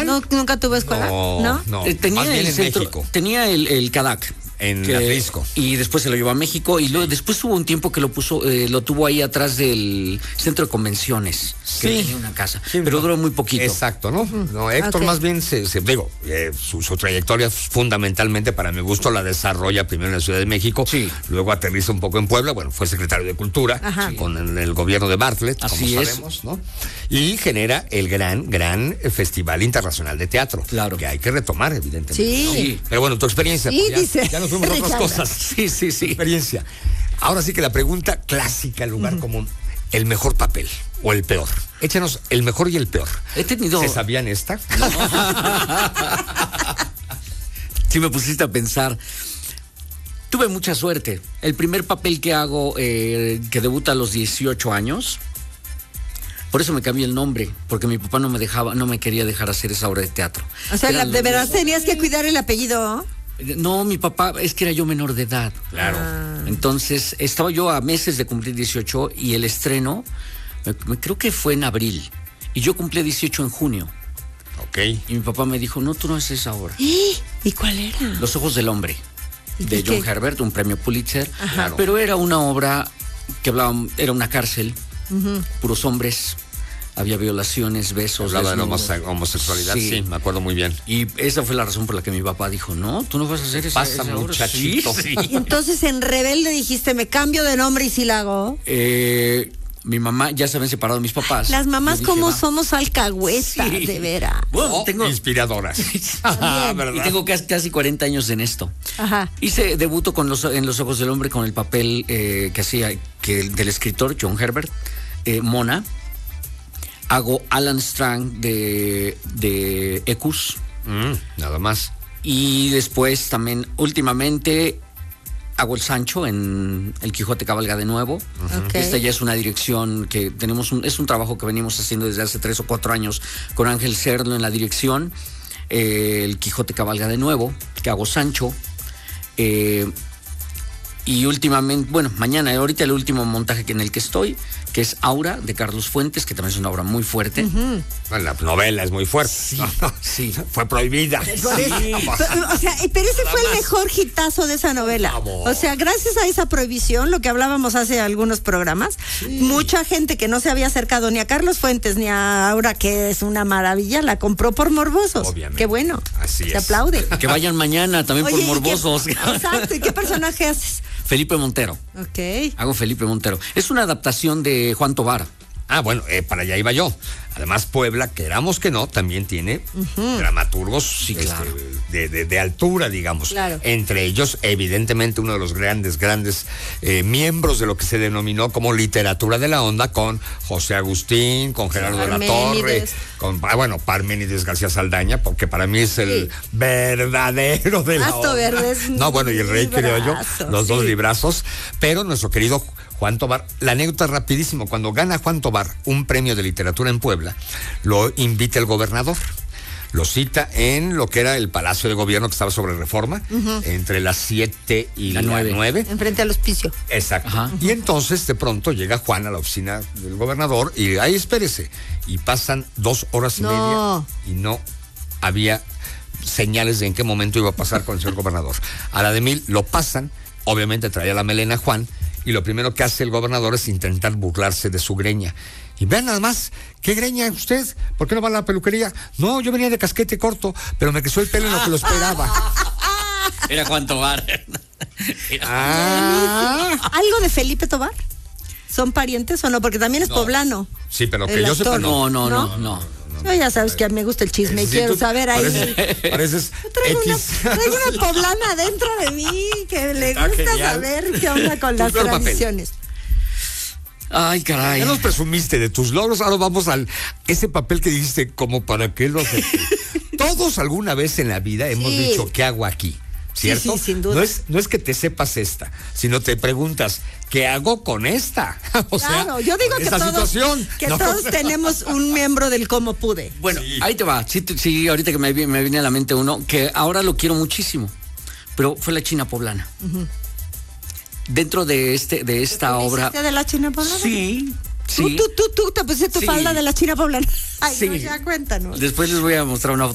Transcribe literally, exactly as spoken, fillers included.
No, nunca tuve escuela, ¿no? No, no. Eh, tenía más bien el en centro, México. tenía el, el Cadac. En que, Atlisco. Y después se lo llevó a México y luego, después hubo un tiempo que lo puso, eh, lo tuvo ahí atrás del centro de convenciones, que Sí. tenía una casa, Sí, pero no. duró muy poquito. Exacto, ¿no? No, Héctor Ok. más bien se, se digo, eh, su, su trayectoria fundamentalmente para mi gusto la desarrolla primero en la Ciudad de México, Sí. luego aterriza un poco en Puebla, bueno, fue secretario de Cultura Ajá. con el, el gobierno de Bartlett, Así como es. sabemos, ¿no? Y genera el gran, gran Festival Internacional de Teatro, Claro. que hay que retomar, evidentemente. Sí. ¿no? Sí. Pero bueno, tu experiencia, Sí, pues, ya, dice ya nos fuimos a otras Alejandra. cosas. Sí, sí, Tu sí. experiencia. Ahora sí que la pregunta clásica, lugar común, el mejor papel o el peor. Échanos el mejor y el peor. He tenido... ¿Se sabían esta? Sí me pusiste a pensar. Tuve mucha suerte. El primer papel que hago, eh, que debuta a los dieciocho años, por eso me cambié el nombre, porque mi papá no me dejaba, no me quería dejar hacer esa obra de teatro. O sea, Era la- lo- de verdad tenías que cuidar el apellido, ¿no? No, mi papá, es que era yo menor de edad. Claro. Entonces, estaba yo a meses de cumplir dieciocho y el estreno, me- me- creo que fue en abril. Y yo cumplí dieciocho en junio. Ok. Y mi papá me dijo, no, tú no haces esa obra. ¿Y cuál era? Los ojos del hombre, ¿Y de qué? John Herbert, un premio Pulitzer. Ajá. Pero era una obra que hablaba, era una cárcel, puros hombres, había violaciones, besos. Hablaba de la desnudos. homose- homosexualidad, sí. Sí. me acuerdo muy bien. Y esa fue la razón por la que mi papá dijo, no, tú no vas a hacer esa, Pasa, esa obra". muchachito. Sí, sí. Y entonces en Rebelde dijiste, me cambio de nombre y sí la hago. Eh, mi mamá, ya se habían separado mis papás. Las mamás Yo dije, como "Va". somos alcahuetas, Sí. de veras. Bueno, Oh, tengo, inspiradoras. También. ¿Verdad? y tengo casi, casi cuarenta años en esto. Ajá. Hice debuto con los, en Los Ojos del Hombre con el papel eh, que hacía que, del escritor John Herbert, eh, Mona. Hago Alan Strang de, de Ecus. Mm, nada más. Y después también, últimamente, hago el Sancho en El Quijote Cabalga de Nuevo. Ok. Esta ya es una dirección que tenemos, un, es un trabajo que venimos haciendo desde hace tres o cuatro años con Ángel Cerlo en la dirección. Eh, el Quijote Cabalga de Nuevo, que hago Sancho. Eh, y últimamente, bueno, mañana, ahorita el último montaje que- en el que estoy, que es Aura, de Carlos Fuentes, que también es una obra muy fuerte. Bueno, la novela es muy fuerte. Sí, No, sí. Fue prohibida. Por eso- pero, o sea, pero ese fue el mejor hitazo de esa novela. Vamos. O sea, gracias a esa prohibición, lo que hablábamos hace algunos programas, mucha gente que no se había acercado ni a Carlos Fuentes ni a Aura, que es una maravilla, la compró por morbosos. Obviamente. Qué bueno. Así Se es. aplaude. Que vayan mañana también Oye, ¿y por qué- morbosos. Exacto. ¿Y qué personaje haces? Felipe Montero. Ok. Hago Felipe Montero. Es una adaptación de Juan Tobar. Ah, bueno, eh, para allá iba yo. Además, Puebla, queramos que no, también tiene dramaturgos Sí, este, claro. de, de- de altura, digamos. Claro. Entre ellos, evidentemente, uno de los grandes, grandes eh, miembros de lo que se denominó como literatura de la onda, con José Agustín, con Gerardo de la Torre, Parménides. con, ah, bueno, Parménides García Saldaña, porque para mí es el Sí. verdadero de la Pasto onda. Verde es un No, bueno, y el rey, creo yo, librazo, los dos sí. librazos, pero nuestro querido Juan Tobar, la anécdota rapidísimo, cuando gana Juan Tobar un premio de literatura en Puebla, lo invita el gobernador, lo cita en lo que era el Palacio de Gobierno que estaba sobre Reforma, entre las siete y La la nueve. nueve. Enfrente al hospicio. Exacto. Ajá. Y entonces de pronto llega Juan a la oficina del gobernador y ahí espérese. Y pasan dos horas y No. media y no había señales de en qué momento iba a pasar con el señor gobernador. A la de mil lo pasan, obviamente traía la melena Juan, y lo primero que hace el gobernador es intentar burlarse de su greña. Y vean nada más, ¿qué greña usted? ¿Por qué no va a la peluquería? No, yo venía de casquete corto, pero me creció el pelo en lo que lo esperaba. Era Juan Tobar. Ah. ¿Algo de Felipe Tobar? ¿Son parientes o no? Porque también es poblano. Sí, pero que El yo sepa, actor. no. No, no, ¿No? no, no. No, ya sabes que a mí me gusta el chisme y Sí, quiero tú saber ahí. pareces- pareces Traigo una, X. traigo una poblana dentro de mí que le Está gusta genial. saber qué onda con Tu las peor papel. tradiciones. Ay, caray. Ya nos presumiste de tus logros, ahora vamos al ese papel que dijiste, como para qué lo haces. Todos alguna vez en la vida hemos Sí. dicho, ¿qué hago aquí? ¿Cierto? sí, sin duda. No es, no es que te sepas esta, sino te preguntas, ¿qué hago con esta? O sea, Claro, yo digo con que esta todos, situación. que No, todos o sea, tenemos un miembro del cómo pude. Bueno, Sí. ahí te va. Sí, t- sí, ahorita que me, vi- me viene a la mente uno, que ahora lo quiero muchísimo, pero fue la China Poblana. Dentro de este de esta ¿Te obra. hiciste de la China Poblana? Sí, Tú, sí. tú, tú, tú te pusiste tu Sí. falda de la China Poblana. Ay, Sí. no, ya cuéntanos. Después les voy a mostrar una